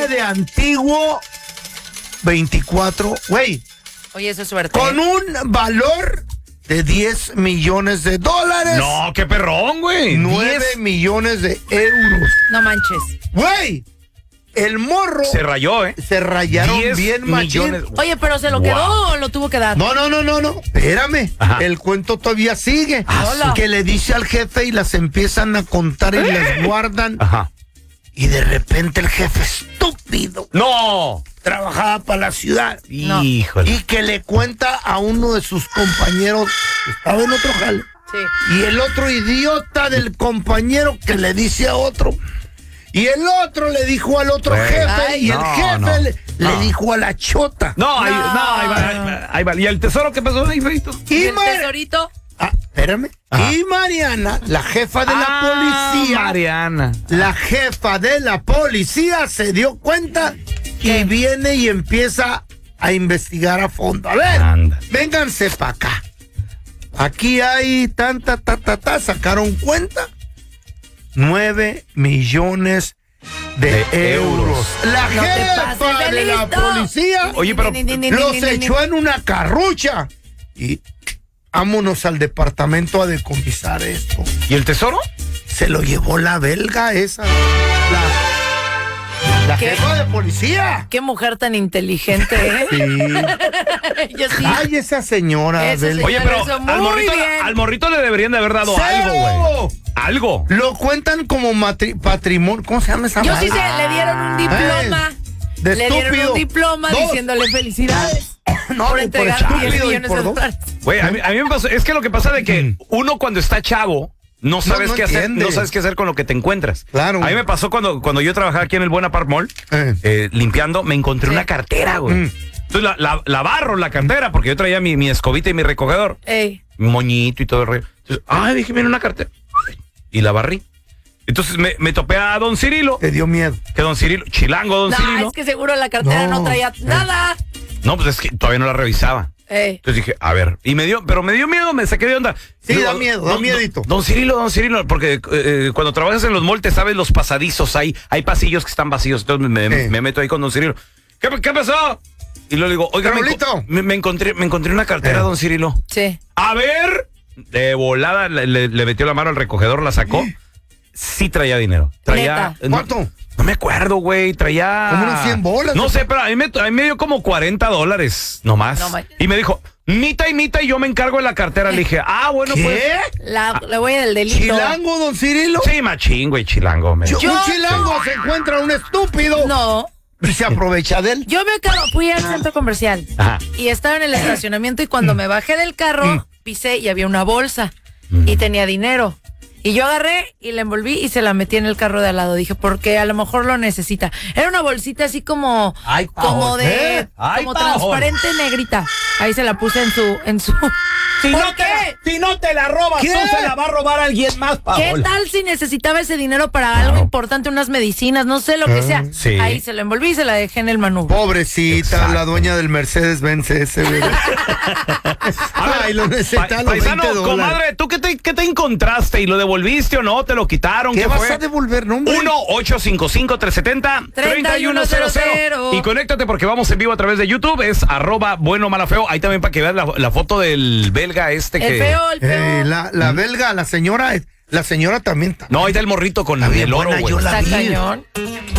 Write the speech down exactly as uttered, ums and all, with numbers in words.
jefe de Antiguo veinticuatro, güey. Oye, eso es suerte. Con un valor de diez millones de dólares. No, qué perrón, güey. nueve millones de euros. No manches. Güey, el morro. Se rayó, ¿eh? Se rayaron bien machín. millones. Oye, pero ¿se lo Wow. quedó o lo tuvo que dar? No, no, no, no, no. Espérame. Ajá. El cuento todavía sigue. Ah, hola. Que le dice al jefe y las empiezan a contar y las guardan. Ajá. Y de repente el jefe estúpido No. trabajaba para la ciudad. No. Híjole. Y que le cuenta a uno de sus compañeros, estaba en otro jale. Sí. Y el otro idiota del compañero que le dice a otro. Y el otro le dijo al otro Güey. jefe. Ay, y el no, jefe no, le, no. le dijo a la chota. No, ahí, No. no, ahí va, ahí va, ahí va. ¿Y el tesoro qué pasó ahí, Feito? ¿Y Y, el Mar- tesorito? ah, espérame. Ajá. Y Mariana, la jefa de la Ah, policía. Mariana. La jefa de la policía se dio cuenta y ¿Qué? viene y empieza a investigar a fondo. A ver, Anda. vénganse para acá. Aquí hay tanta, ta, ta, ta, sacaron cuenta. Nueve millones de, De euros. euros. La No te jefa pases de de la listo. policía Oye, pero Ni, ni, ni, ni, los ni, ni, ni. echó en una carrucha. Y vámonos al departamento a decomisar esto. ¿Y el tesoro? Se lo llevó la belga esa. La, la ¿Qué? jefa de policía. Qué mujer tan inteligente, ¿eh? Sí. Yo sí. Ay, esa señora. Esa belga. Oye, pero Eso, muy al morrito, bien. al morrito le deberían de haber dado ¡Cero! algo, güey. Algo. Lo cuentan como matri- patrimonio. ¿Cómo se llama esa Yo madre? sí sé, le dieron un diploma. De le dieron estúpido. un diploma Dos. diciéndole felicidades No, por y por entregar estúpido diez y millones por de dos. dólares. Güey, a mí, a mí me pasó, es que lo que pasa de que uno cuando está chavo no sabes no qué hacer, entiende. no sabes qué hacer con lo que te encuentras. Claro. A mí me pasó cuando, cuando yo trabajaba aquí en el Buenapart Mall, Eh. eh, limpiando, me encontré Sí. una cartera, güey. Mm. Entonces la, la, la barro la cartera porque yo traía mi, mi escobita y mi recogedor, Ey. mi moñito y todo el rollo. Entonces, ay, dije, mira una cartera. Y la barrí. Entonces me, me topé a don Cirilo, Te dio miedo. que don Cirilo, chilango don No, Cirilo. es que seguro la cartera no, No. traía nada. No, pues es que todavía no la revisaba. Ey. Entonces dije, a ver, y me dio, pero me dio miedo, me saqué de onda. Sí, Digo, da miedo, da don- miedito. Don, don Cirilo, don Cirilo, porque eh, cuando trabajas en los moltes, sabes los pasadizos, hay, hay pasillos que están vacíos, entonces me, Sí. me meto ahí con don Cirilo. ¿Qué, qué pasó? Y luego le digo, oiga, me, Raulito. enco- me, me encontré, me encontré una cartera, Eh. don Cirilo. Sí. A ver, de volada le, le- le metió la mano al recogedor, la sacó. Sí traía dinero. Traía. Neta. no- ¿Cuánto? No me acuerdo, güey. Traía. Como unos cien bolas. No sé, pero a mí me, a mí me dio como cuarenta dólares nomás. No, ma- y me dijo, mita y mita y yo me encargo de la cartera. Le dije, ah, bueno, ¿Qué? pues. La, la huella del delito. ¿Chilango, don Cirilo? Sí, machín, güey, chilango. me- Yo- Yo- un chilango se encuentra un estúpido No. y se aprovecha de él. Yo me acabo, fui al centro comercial Ajá. y estaba en el estacionamiento y cuando me bajé del carro pisé y había una bolsa y tenía dinero. Y yo agarré y la envolví y se la metí en el carro de al lado. Dije, porque a lo mejor lo necesita. Era una bolsita así como, Ay, como pajón, de, ¿eh? Ay, como pajón. transparente negrita. Ahí se la puse en su, en su. Si ¿Por no te qué? la- si no te la robas, ¿Qué? tú se la va a robar alguien más, ¿Qué Paola. tal si necesitaba ese dinero para algo importante, unas medicinas, no sé lo que sea? sí. Ahí se la envolví y se la dejé en el manubrio. Pobrecita, Exacto. la dueña del Mercedes-Benz ese, güey. Ay, lo necesita Pa- los paisano, veinte dólares. comadre, ¿tú qué te, qué te encontraste? ¿Y lo devolviste o no? ¿Te lo quitaron? ¿Qué ¿Qué, vas fue? a devolver, no, hombre? uno ocho cinco cinco, tres siete cero, tres uno cero cero. Y conéctate porque vamos en vivo a través de YouTube. Es arroba bueno, mala, feo. Ahí también para que veas la, la foto del belga este que... El feo, el feo. Eh, la, la belga, la señora, la señora también está. No, ahí está el morrito con Está bien el oro, buena, güey. yo la Está vi. cañón.